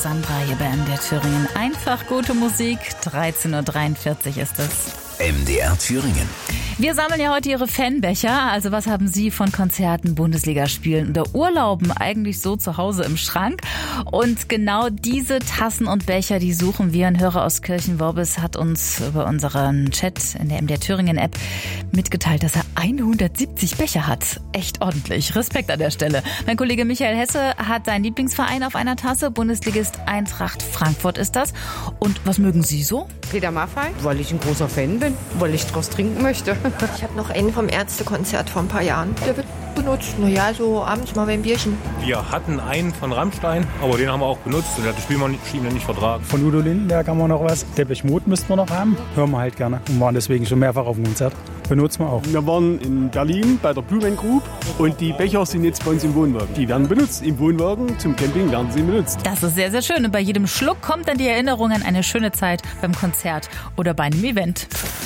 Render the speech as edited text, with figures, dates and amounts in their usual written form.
Sandra hier bei MDR Thüringen. Einfach gute Musik, 13.43 Uhr ist es. MDR Thüringen. Wir sammeln ja heute Ihre Fanbecher. Also was haben Sie von Konzerten, Bundesligaspielen oder Urlauben eigentlich so zu Hause im Schrank? Und genau diese Tassen und Becher, die suchen wir. Ein Hörer aus Kirchenworbis hat uns über unseren Chat in der MDR Thüringen App mitgeteilt, dass er 170 Becher hat. Echt ordentlich. Respekt an der Stelle. Mein Kollege Michael Hesse hat seinen Lieblingsverein auf einer Tasse. Bundesligist Eintracht Frankfurt ist das. Und was mögen Sie so? Peter Maffay, weil ich ein großer Fan bin, weil ich draus trinken möchte. Ich habe noch einen vom Ärztekonzert vor ein paar Jahren. Der wird benutzt, naja, so abends mal beim Bierchen. Wir hatten einen von Rammstein, aber den haben wir auch benutzt und der hat das Spielmaschine nicht vertragen. Von Udo Lindenberg haben wir noch was. Depeche Mode müssten wir noch haben. Hören wir halt gerne und waren deswegen schon mehrfach auf dem Konzert. Benutzen wir auch. Wir waren in Berlin bei der Blumen Group und die Becher sind jetzt bei uns im Wohnwagen. Die werden benutzt. Im Wohnwagen zum Camping werden sie benutzt. Das ist sehr, sehr schön. Und bei jedem Schluck kommt dann die Erinnerung an eine schöne Zeit beim Konzert oder bei einem Event.